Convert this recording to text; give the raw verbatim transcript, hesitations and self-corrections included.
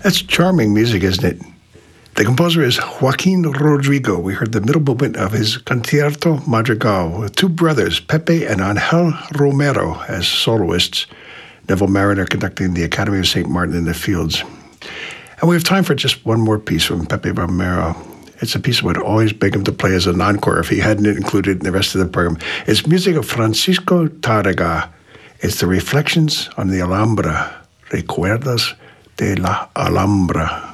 That's charming music, isn't it? The composer is Joaquin Rodrigo. We heard the middle movement of his Concierto Madrigal with two brothers, Pepe and Angel Romero, as soloists. Neville Mariner conducting the Academy of Saint Martin in the Fields. And we have time for just one more piece from Pepe Romero. It's a piece I would always beg him to play as an encore if he hadn't included in the rest of the program. It's music of Francisco Tárrega. It's the Reflections on the Alhambra. Recuerdos de la Alhambra.